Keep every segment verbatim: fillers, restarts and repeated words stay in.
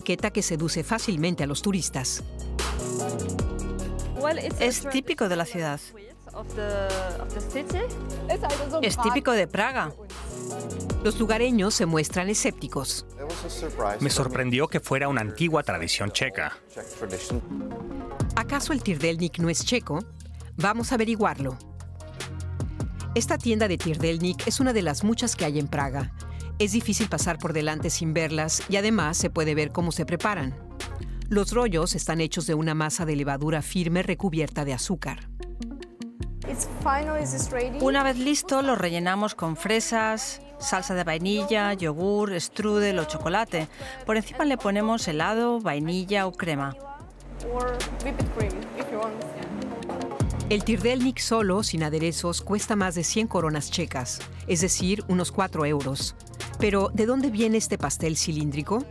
etiqueta que seduce fácilmente a los turistas. Es típico de la ciudad. Es típico de Praga. Los lugareños se muestran escépticos. Me sorprendió que fuera una antigua tradición checa. ¿Acaso el Trdelník no es checo? Vamos a averiguarlo. Esta tienda de Trdelník es una de las muchas que hay en Praga. Es difícil pasar por delante sin verlas y además se puede ver cómo se preparan. Los rollos están hechos de una masa de levadura firme recubierta de azúcar. Una vez listo, lo rellenamos con fresas, salsa de vainilla, yogur, strudel o chocolate. Por encima le ponemos helado, vainilla o crema. El Trdelník solo, sin aderezos, cuesta más de cien coronas checas, es decir, unos cuatro euros. Pero, ¿de dónde viene este pastel cilíndrico?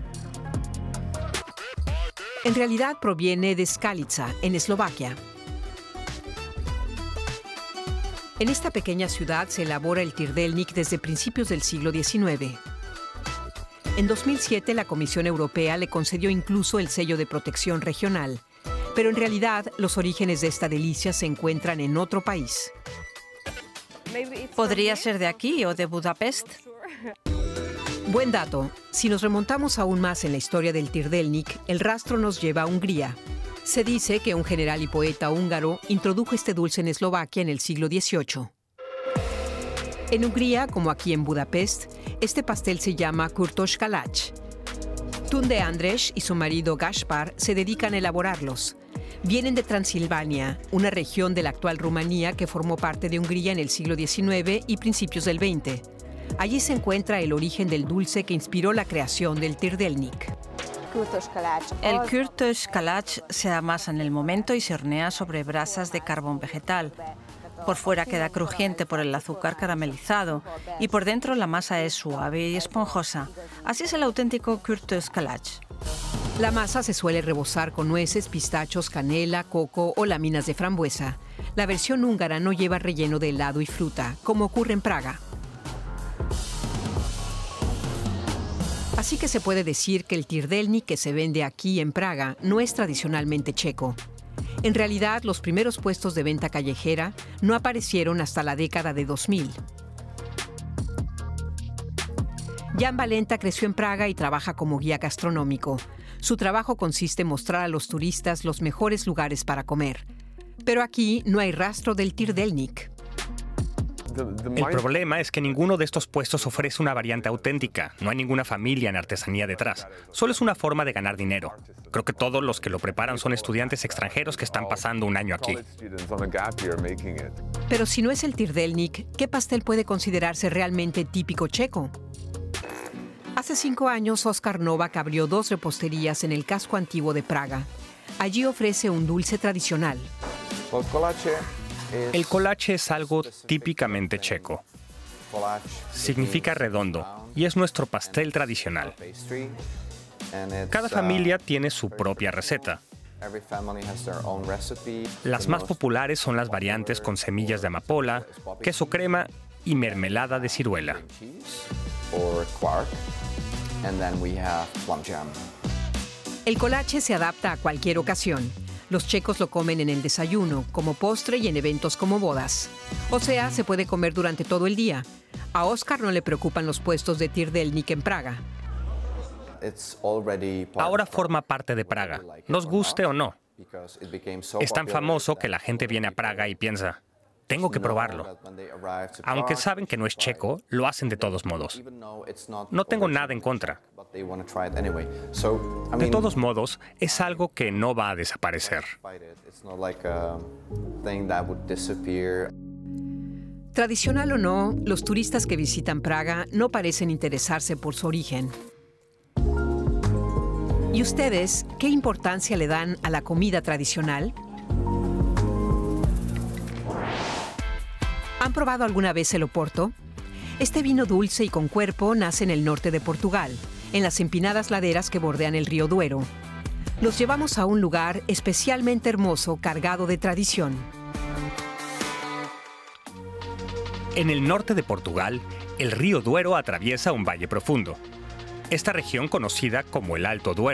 En realidad proviene de Skalica, en Eslovaquia. En esta pequeña ciudad se elabora el Trdelník desde principios del siglo diecinueve. En dos mil siete, la Comisión Europea le concedió incluso el sello de protección regional. Pero en realidad, los orígenes de esta delicia se encuentran en otro país. ¿Podría ser de aquí o de Budapest? Buen dato. Si nos remontamos aún más en la historia del Trdelník, el rastro nos lleva a Hungría. Se dice que un general y poeta húngaro introdujo este dulce en Eslovaquia en el siglo dieciocho. En Hungría, como aquí en Budapest, este pastel se llama Kurtos kalács. Tunde András y su marido Gaspar se dedican a elaborarlos. Vienen de Transilvania, una región de la actual Rumanía que formó parte de Hungría en el siglo diecinueve y principios del veinte. Allí se encuentra el origen del dulce que inspiró la creación del Trdelník. El Kurtos kalács se amasa en el momento y se hornea sobre brasas de carbón vegetal. Por fuera queda crujiente por el azúcar caramelizado y por dentro la masa es suave y esponjosa. Así es el auténtico Kurtos kalács. La masa se suele rebozar con nueces, pistachos, canela, coco o láminas de frambuesa. La versión húngara no lleva relleno de helado y fruta, como ocurre en Praga. Así que se puede decir que el Trdelník que se vende aquí en Praga no es tradicionalmente checo. En realidad, los primeros puestos de venta callejera no aparecieron hasta la década de dos mil. Jan Valenta creció en Praga y trabaja como guía gastronómico. Su trabajo consiste en mostrar a los turistas los mejores lugares para comer. Pero aquí no hay rastro del Trdelník. El problema es que ninguno de estos puestos ofrece una variante auténtica. No hay ninguna familia en artesanía detrás. Solo es una forma de ganar dinero. Creo que todos los que lo preparan son estudiantes extranjeros que están pasando un año aquí. Pero si no es el Trdelník, ¿qué pastel puede considerarse realmente típico checo? Hace cinco años, Oskar Novak abrió dos reposterías en el casco antiguo de Praga. Allí ofrece un dulce tradicional. El kolache es algo típicamente checo. Significa redondo y es nuestro pastel tradicional. Cada familia tiene su propia receta. Las más populares son las variantes con semillas de amapola, queso crema y mermelada de ciruela. El kolache se adapta a cualquier ocasión. Los checos lo comen en el desayuno, como postre y en eventos como bodas. O sea, se puede comer durante todo el día. A Oskar no le preocupan los puestos de Trdelník en Praga. Ahora forma parte de Praga, nos guste o no. Es tan famoso que la gente viene a Praga y piensa, tengo que probarlo. Aunque saben que no es checo, lo hacen de todos modos. No tengo nada en contra. De todos modos, es algo que no va a desaparecer. Tradicional o no, los turistas que visitan Praga no parecen interesarse por su origen. ¿Y ustedes qué importancia le dan a la comida tradicional? ¿Han probado alguna vez el Oporto? Este vino dulce y con cuerpo nace en el norte de Portugal, en las empinadas laderas que bordean el río Duero. Los llevamos a un lugar especialmente hermoso, cargado de tradición. En el norte de Portugal, el río Duero atraviesa un valle profundo. Esta región, conocida como el Alto Duero,